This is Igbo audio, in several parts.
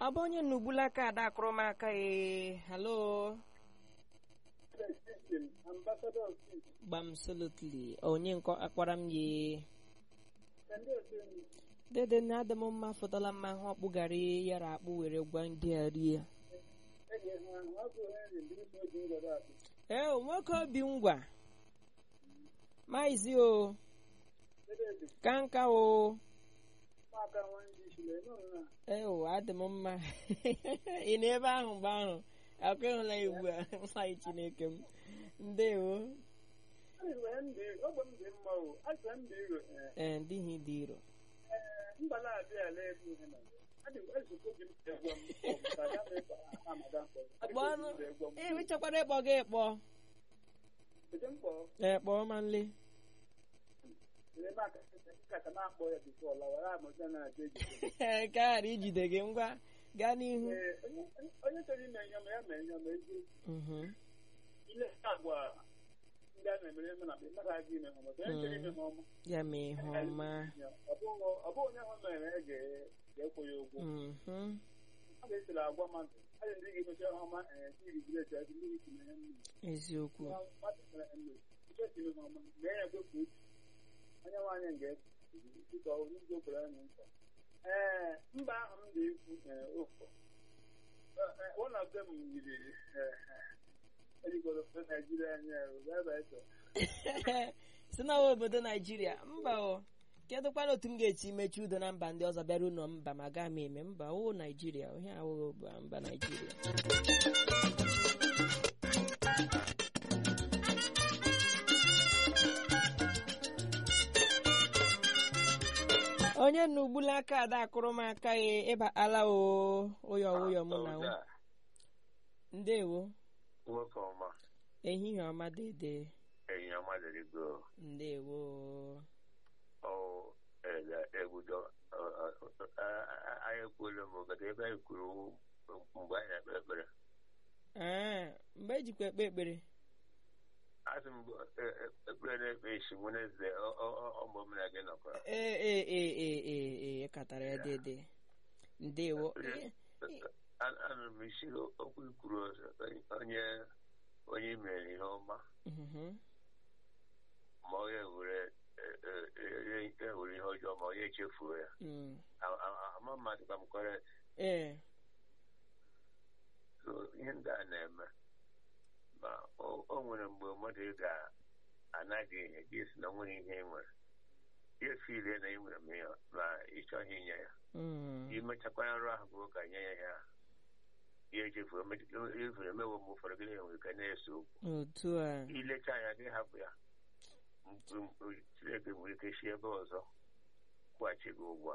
Abonye nubula ka da kromaka hello. Ambassador Absolutely. Onye nko akwara m ye. Dede na adam mma fotala mma ho akpugari yara akpu were gwa ndị a rie. Nwoke bi ngwa. Maizi o. Kanka o. Adam mma. Ị na-ebe ahụ mgbe ahụ. Akwụghịla iwu a nwaanyị Chineke m. Ndewo. Ndị hi dị iro. Echekwara ịkpọ gị ekpọ. Kpọọ ma nle. Ka ghara ijide gị ngwa gaa n'ihu. Onye chọrọ ime ihe ọma ya mee ihe ọma ezi. Ile agwa ndị a na-emere eme na mmadụ aga ime ọma. Onye chọrọ ime ọma. Ya mee ihe ọma. Ọ bụ onye ahụ mere ga-ekwo ya ụgwọ. A ga-esiri agwa mmadụ. A ga-ndị ga-emecha ọma iri gire eche ezi ndị isi na ya mmiri. Eziokwu. Mee ya kwefu onye nwaanyị ga-dịka ndị okwere anyị nkọ. Mba ahụ m ga-ekwu ụfọ. One of them yiri ejigoro Nigeria anya si na obodo Naijiria mba o kedụkwana otu m ga-esi mechi udo na mba ndị ọzọ bịara ụlọ mba ma gaa m eme mba o Naijiria ihe awụghị mba Naijiria. Onye nugbula aka ada akụrụ m aka ya ịba ala ụyọ mụ na ndewo nwoke ọma ehihie ọma dede ehihie ọma dịrị go ndewo ebudo anyị ekwuola m obodo ebe anyị kwuru mgbe anyị na-ekpe ekpere mgbe ejikwa ekpe ekpere asị m ekpere na-ekpe isi Wenezde ọgbọ m na gị nọkọrọ katara ya dede ndewo anụrụ m isi okwu ikwuru ọzọ onye mere ihe ọma ma onye were ihe ọjọọ ma onye echefuo ya ama mmadụ ka m kwere ihe ndị a na-eme ma o nwere mgbe mmadụ ga-anaghị ihe gị esi na nwere ihe ị nwere ya efilie na ị nwere m ya ma ị chọghị inye ya imechakwa nrụ ahụ bụ ka nye ya ya echefu emewo m ụfọdụ gị na-enwe ka na-eso okwu ilecha anya gị hapụ ya Chineke nwere ike si ebe ọzọ kwụghachi gị ụgwọ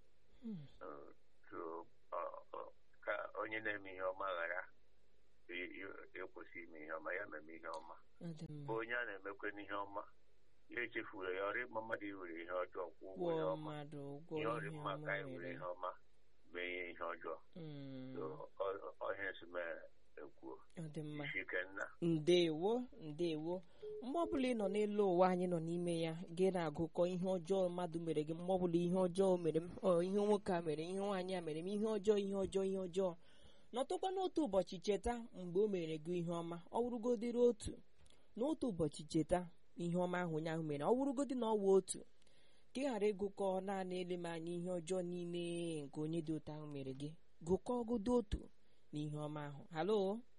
ka onye na-eme ihe ọma ghara ekwesị ime ihe ọma ya meme ihe ọma bụ onye a na-emekwe n'ihe ọma ya echefuru ya ọrụ ịma mmadụ iwere ihe ọjọọ kwụ ụgwọ ihe ọma ihe ọrụ mma ka anyị were ihe ọma mee ihe ọjọọ ọhịa esomere ekwuo ndewo mgbe ọbụla ị nọ n'elu ụwa anyị nọ n'ime ya gị na-agụkọ ihe ọjọọ mmadụ mere gị mgbe ọbụla ihe ọjọọ mere m ihe nwoke a mere ihe nwaanyị a mere m ihe ọjọọ nọtụkwa n'otu ụbọchị cheta mgbe o mere gị ihe ọma ọ wụrụgodịrị n'otu ụbọchị cheta ihe ọma ahụ onye ahụ mere ọ wụrụgodị na ọwa otu ka ị ghara ịgụkọ naanị ele m anya ihe ọjọọ niile nke onye dị otu ahụ mere gị gụkọgodo otu na ihe ọma ahụ halo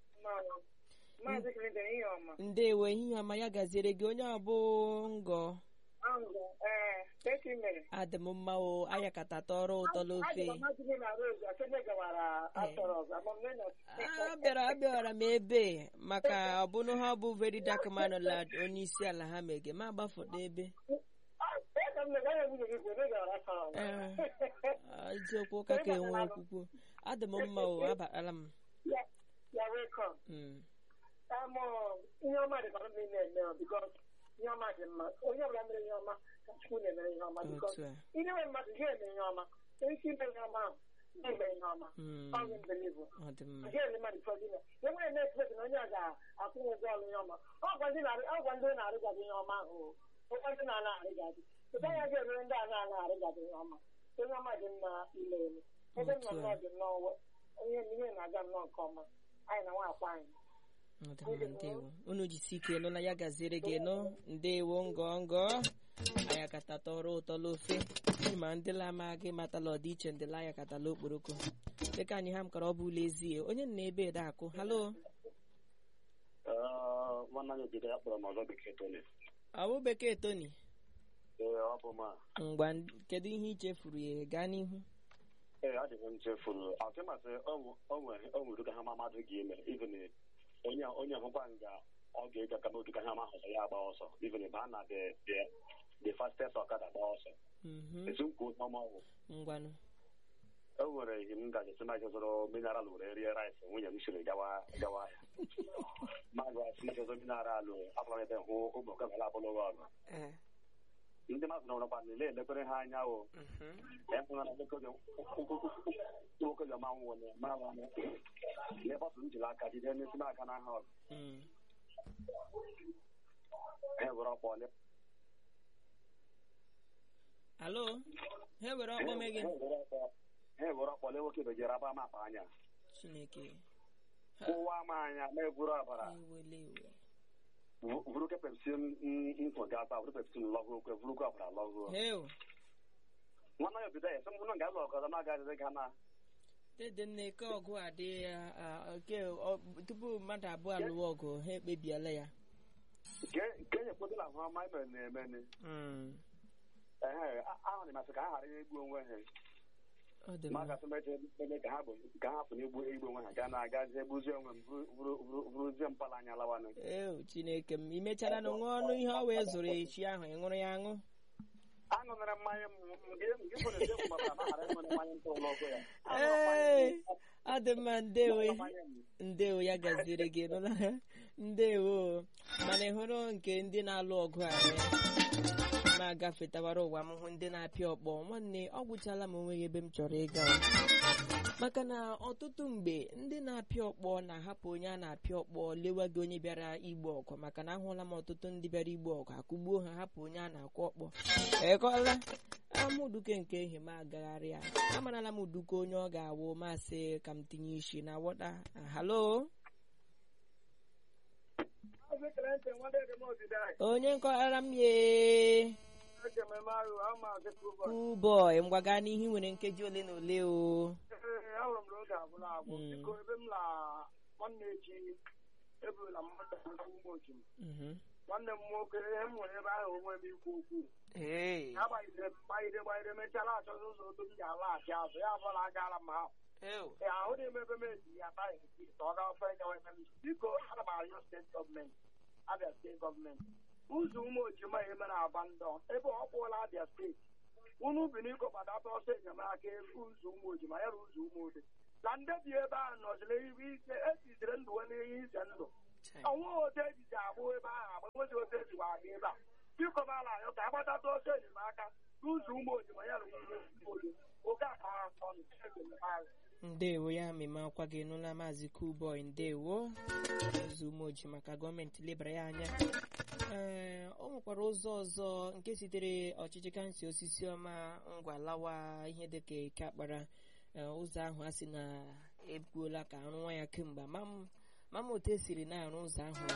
ndewo ehihie ọma ya gaziere gị onye abụ ngọ adị m mma o ayakata tọrọ ụtọ n'ofe abịara m ebe maka ọbụna ha bụ very dark man lad onye isi ala ha mege ma agbafọta ebe eziokwu ụka ka enwe okwukwu adị m mma o abatala m ihe ọma dị ka ọ na-eme because ihe ọma dị mma onye ọbụla mere ihe ọma ka Chukwu na-emere ihe ọma because ihe nwe mmadụ ga-eme ihe ọma isi ime ihe ọma ahụ na-eme ihe ọma ọrụ mbelivu ga-ele mmadụ fọdụ ime enwere na-ekpesi na onye a ga-akwụ ụgwọ ọrụ ihe ọma ọgwa ndị na-arịgaghị ihe ọma ahụ ụgwọ ndị na-arịgaghị ụta ya ga-emere ndị a na-arịgaghị ihe ọma onye ọma dị mma ile eme ebe nna dị nnọọ ihe na-aga nnọọ nke ọma anyị na nwa akwa anyị. Ndewo unu jisi ike nọ na ya gaziere gị nọ ndewo ngọ anyị akatata ọrụ ụtọ l'ofe ma ndị lama gị matala ọdịiche ndị la ya katala okporoko dịka anyị ha m kara ọ bụ ụlọ ezie onye nna ebe ede akụ halo abụ bekee Tony ngwa kedu ihe i chefuru ya gaa n'ihu adịghị m chefuru atụmatụ o nwere ka ha mamadụ ga-eme even onye hụkwa nga ọ ga-ega ka n'oge ka ha mahụta ya agba ọsọ even ba na the fastest ọkada gba ọsọ ezinkwu ọmọgwụ ngwanụ o nwere ihe m gaji sịmaji zụrụ mineral were rie rice nwunye m siri gawa ahịa mmadụ asịmaji zụrụ mineral abụrụ ebe hụ ụmụka gara abụlụghị ọgụ ndị mmadụ nọrọkwa nile elekwere ha anya o nwoke ga manwụ n'ebọtụ njiri aka jide n'esi n'aka n'aha ọgụ ha were ọkpọ ole alo ha were ọkpọ megị ha were ọkpọ ole nwoke bejere aba mapa anya Chineke ụwa ma anya na-eburu ọbara vuru ke pepsi ntụgata vuru pepsi lọgụ okwe vuru kwa ọbara lọgụ nwana ya bido ya sị mbụ nga ụlọ ọgọdọ na-agaghịzi ga na dede nne ke ọgụ adị ke tupu mmadụ abụọ alụwa ọgụ ha ekpebiela ya nke nye kpodila ahụ ọma imere na-emeni ahụ na-emasị ka ha ghara egbu onwe ha ma gasị meme ka ha hapụ n'egbu onwe ha gaa na-agazi egbuzi onwe m bụrụzie mpala anya lawanụ Chineke m imechara na nwe ọnụ ihe ọ wee zụrụ echi ahụ ị ṅụrụ ya aṅụ aṅụnara mmanya ọ dị mma ndewo ya gaziri gị nụla ndewo mana ị hụrụ nke ndị na-alụ ọgụ a ma gafetawara ụwa m hụ ndị na-apịa ọkpọ nwanne ọ gwụchala m onweghị ebe m chọrọ ịga maka na ọtụtụ mgbe ndị na-apịa ọkpọ na-ahapụ onye a na-apịa ọkpọ lewa gị onye bịara igbo ọgụ maka na ahụla m ọtụtụ ndị bịara igbo ọgụ akụgbuo ha hapụ onye a na-akụ ọkpọ ekọla amụduke nke ehi m agagharị a amarala m uduke onye ọ ga-awụ masị ka m tinye isi na wọta halo onye nkọghara m ye Boy mgbaga n'ihi nwere nkeji ole na ole o nwanne m nwoke ihe m nwere ebe ahụ onwe m ikwu okwu agbanyere mechara achọzi ụzọ otu m ji alaghachi azụ ya bụla agara m ahụ ahụ na-eme ebe m eji ya taghị ka ọ gafe gawa biko ana m arịọ steeti gọọmenti Abia steeti gọọmenti ụzọ ụmụ ojima ihe mere aba ndọ ebe ọ kpụọla Abia steeti unu bi n'iko kpadata ọsọ enyemaka ụzọ ụmụ ojima ya na ụzọ ụmụ ode na ndebi ebe ahụ nọziri ihe ike etiziri ndụ n'ihe ize ndụ ọnwa ote ejizi agbụ ebe ahụ agba nwezi ote ejiwa aga ebe a biko mala ayọ ka agbatata ọsọ enyemaka n'ụzọ ụmụ ojima ya na ụzọ ụmụ ode oke aka ọnụ ndewo ya mmemme akwa gị nụla maazị Coolboy ndewo ụzọ umeoji maka gọọmenti lebara ya anya o nwekwara ụzọ ọzọ nke sitere ọchịchị kansụl osisi ọma ngwa lawa ihe dịka eke akpara ụzọ ahụ a sị na ebuola ka arụwa ya kemgbe mama otu esiri na-arụ ụzọ ahụ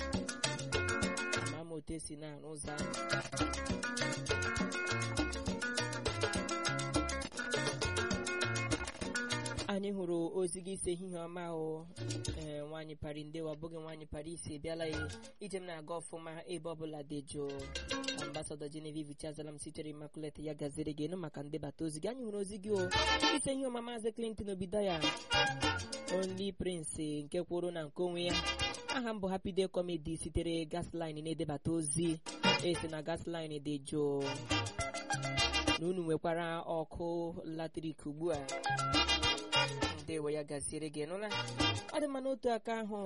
anyị hụrụ ozi gị ise ehihie ọma o nwaanyị pari ndewa bụghị nwaanyị pari isi bịala ya ije m na-aga ọfụma ebe ọbụla dị jụụ ambasadọ Genevieve Chiazalam sitere Immaculate ya gaziri gị nụ maka ndebata ozi gị anyị hụrụ ozi gị o ise ihe ọma maazị Clinton Obidaya Only Prince nke kwụrụ na nke onwe ya aha m bụ Happy Day Comedy sitere Gasline na-edebata ozi esi na Gasline dị jụụ na unu nwekwara ọkụ latrik ugbu a ndewo ya gaziere gị nụla ọ dị mma n'otu aka ahụ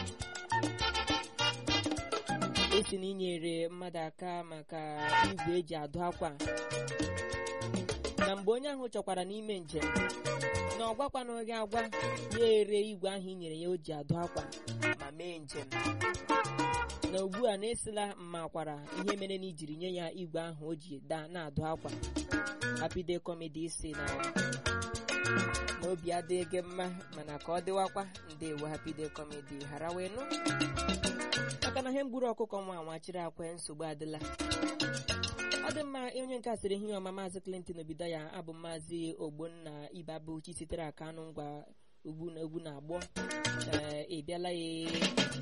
esi na inyere mmadụ aka maka igwe eji adụ akwa na mgbe onye ahụ chọkwara n'ime njem na ọ gwakwana gị agwa ya ere igwe ahụ i nyere ya o ji adụ akwa ma mee njem na ugbu a na-esila mmakwara ihe mere na ijiri nye ya igwe ahụ o ji na-adụ akwa Happy Day Comedy si na obi adịghị gị mma mana ka ọ dịwakwa ndewo Happy Day Comedy hara wee nụ maka na ihe mgburu ọkụkọ nwa nwachiri akwa nsogbu adịla. Ọ dị mma onye nke asịrị ihe ọma Maazị Clinton obido ya abụ Maazị Ogbonna Ibabuchi sitere aka anụ ngwa ugwu na agbọ ị bịala ya